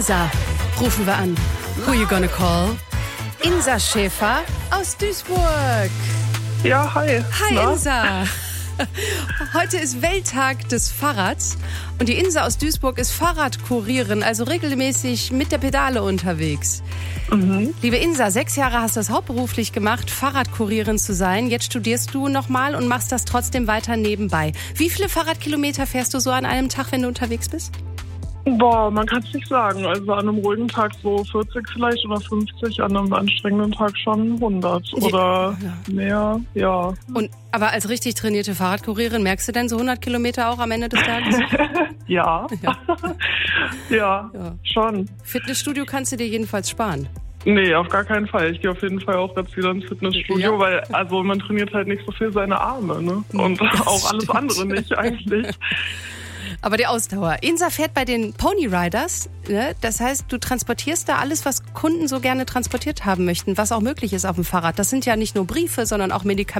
Insa rufen wir an. Who you gonna call? Insa Schäfer aus Duisburg. Ja, hi. Hi, na? Insa. Heute ist Welttag des Fahrrads und die Insa aus Duisburg ist Fahrradkurierin, also regelmäßig mit der Pedale unterwegs. Liebe Insa, 6 Jahre hast du das hauptberuflich gemacht, Fahrradkurierin zu sein. Jetzt studierst du nochmal und machst das trotzdem weiter nebenbei. Wie viele Fahrradkilometer fährst du so an einem Tag, wenn du unterwegs bist? Boah, man kann es nicht sagen. Also an einem ruhigen Tag so 40 vielleicht oder 50, an einem anstrengenden Tag schon 100 oder mehr, ja. Aber als richtig trainierte Fahrradkurierin merkst du denn so 100 Kilometer auch am Ende des Tages? Ja. Ja, schon. Fitnessstudio kannst du dir jedenfalls sparen. Nee, auf gar keinen Fall. Ich gehe auf jeden Fall auch jetzt wieder ins Fitnessstudio, weil also man trainiert halt nicht so viel seine Arme, ne? Und auch alles andere nicht eigentlich. Aber die Ausdauer. Insa fährt bei den Pony Riders, ne? Das heißt, du transportierst da alles, was Kunden so gerne transportiert haben möchten, was auch möglich ist auf dem Fahrrad. Das sind ja nicht nur Briefe, sondern auch Medikamente.